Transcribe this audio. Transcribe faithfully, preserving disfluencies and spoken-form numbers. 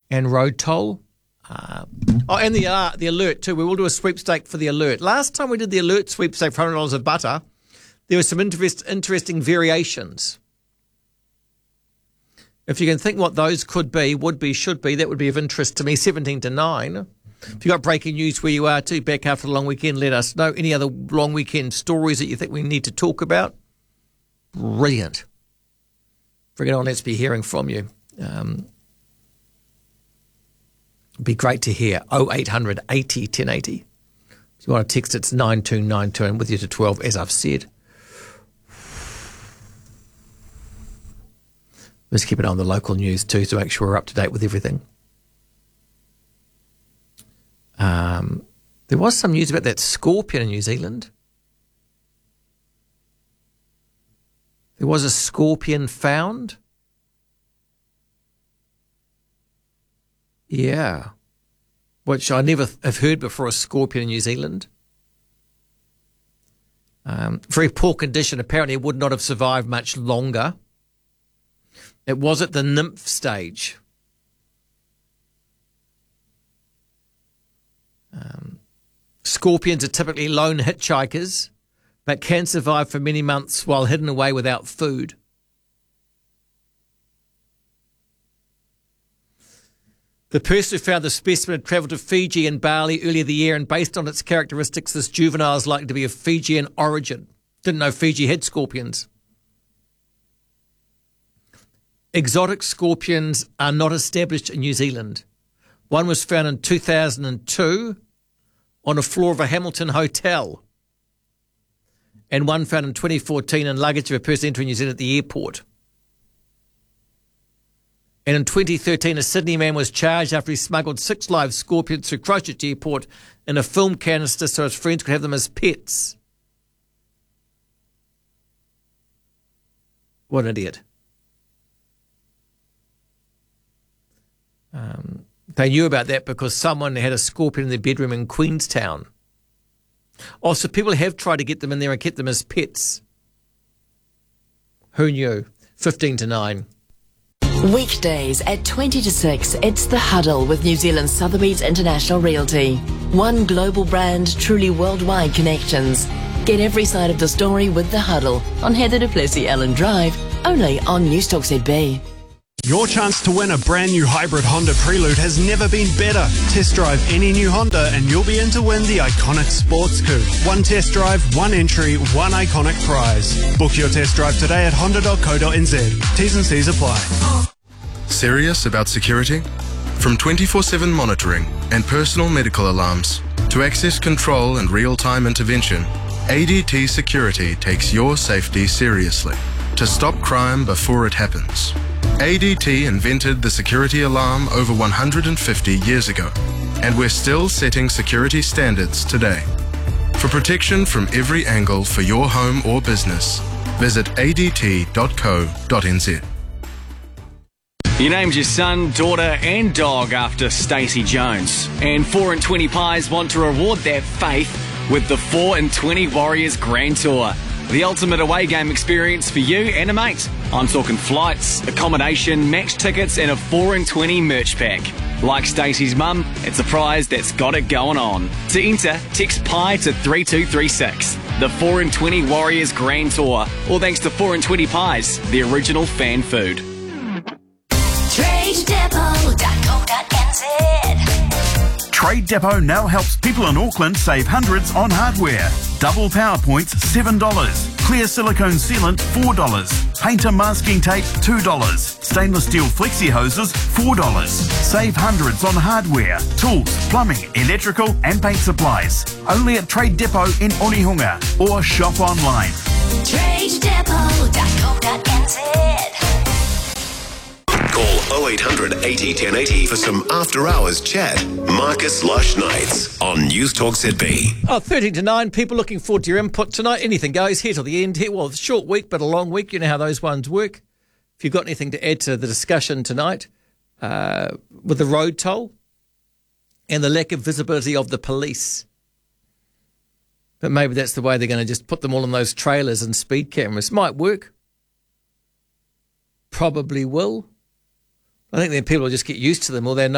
and road toll. Uh, oh, and the uh, the alert too. We will do a sweepstake for the alert. Last time we did the alert sweepstake for one hundred dollars of butter, there were some interest, interesting variations. If you can think what those could be, would be, should be, that would be of interest to me. seventeen to nine. If you've got breaking news where you are too, back after the long weekend, let us know. Any other long weekend stories that you think we need to talk about? Brilliant. Bring it on. Let's be hearing from you. Um, it'd be great to hear. oh eight hundred eighty ten eighty. If you want to text, it's nine two nine two and with you to twelve, as I've said. Let's keep it on the local news too to make sure we're up to date with everything. Um, there was some news about that scorpion in New Zealand. There was a scorpion found. Yeah. Which I never have heard before, a scorpion in New Zealand. Um, very poor condition. Apparently it would not have survived much longer. It was at the nymph stage. Um, scorpions are typically lone hitchhikers, but can survive for many months while hidden away without food. The person who found the specimen had travelled to Fiji and Bali earlier the year, and based on its characteristics, this juvenile is likely to be of Fijian origin. Didn't know Fiji had scorpions. Exotic scorpions are not established in New Zealand. One was found in two thousand two on a floor of a Hamilton hotel, and one found in twenty fourteen in luggage of a person entering New Zealand at the airport. And in twenty thirteen, a Sydney man was charged after he smuggled six live scorpions through Christchurch Airport in a film canister so his friends could have them as pets. What an idiot. Um, they knew about that because someone had a scorpion in their bedroom in Queenstown. Oh, so people have tried to get them in there and kept them as pets. Who knew? fifteen to nine. Weekdays at twenty to six, it's The Huddle with New Zealand Sotheby's International Realty. One global brand, truly worldwide connections. Get every side of the story with The Huddle on Heather du Plessis-Allen Drive, only on Newstalk Z B. Your chance to win a brand new hybrid Honda Prelude has never been better. Test drive any new Honda and you'll be in to win the iconic sports coupe. One test drive, one entry, one iconic prize. Book your test drive today at honda dot co dot n z. T's and C's apply. Serious about security? From twenty-four seven monitoring and personal medical alarms to access control and real-time intervention, A D T Security takes your safety seriously to stop crime before it happens. A D T invented the security alarm over one hundred fifty years ago, and we're still setting security standards today. For protection from every angle for your home or business, visit a d t dot co dot n z. You named your son, daughter and dog after Stacey Jones. And four and twenty Pies want to reward that faith with the four and twenty Warriors Grand Tour. The ultimate away game experience for you and a mate. I'm talking flights, accommodation, match tickets and a four and twenty merch pack. Like Stacey's mum, it's a prize that's got it going on. To enter, text Pie to three two three six. The four and twenty Warriors Grand Tour. All thanks to four and twenty Pies, the original fan food. trade depot dot co dot n z. Trade Depot now helps people in Auckland save hundreds on hardware. Double power points, seven dollars. Clear silicone sealant, four dollars. Painter masking tape, two dollars. Stainless steel flexi hoses, four dollars. Save hundreds on hardware, tools, plumbing, electrical and paint supplies. Only at Trade Depot in Onehunga or shop online. trade depot dot co dot n z. Call oh eight hundred eighty ten eighty for some after-hours chat. Marcus Lush Nights on Newstalk Z B. Oh, thirteen to nine, people looking forward to your input tonight. Anything goes here till the end. Here, well, it's a short week, but a long week. You know how those ones work. If you've got anything to add to the discussion tonight uh, with the road toll and the lack of visibility of the police. But maybe that's the way they're going to just put them all in those trailers and speed cameras. Might work. Probably will. I think then people will just get used to them, or they'll know